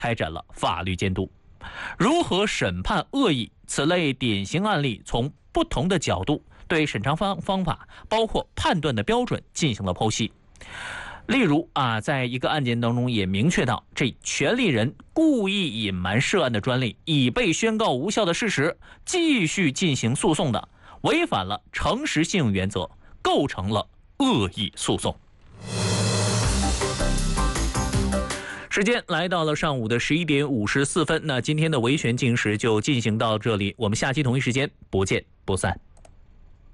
开展了法律监督。如何审判恶意？此类典型案例从不同的角度对审查方法，包括判断的标准进行了剖析。例如在一个案件当中也明确到，这权利人故意隐瞒涉案的专利，已被宣告无效的事实，继续进行诉讼的，违反了诚实信用原则，构成了恶意诉讼。时间来到了上午的11点54分，那今天的维权进行时就进行到这里，我们下期同一时间不见不散。